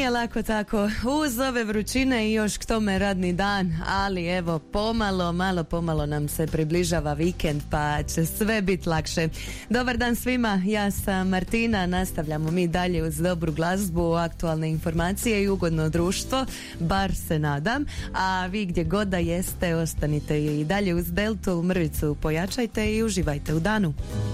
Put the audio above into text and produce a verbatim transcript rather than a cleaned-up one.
Nije lako tako, uz ove vrućine i još k tome radni dan, ali evo pomalo, malo pomalo nam se približava vikend pa će sve biti lakše. Dobar dan svima, ja sam Martina, nastavljamo mi dalje uz dobru glazbu, aktualne informacije i ugodno društvo, bar se nadam, a vi gdje god da jeste ostanite i dalje uz Deltu, mrvicu pojačajte i uživajte u danu.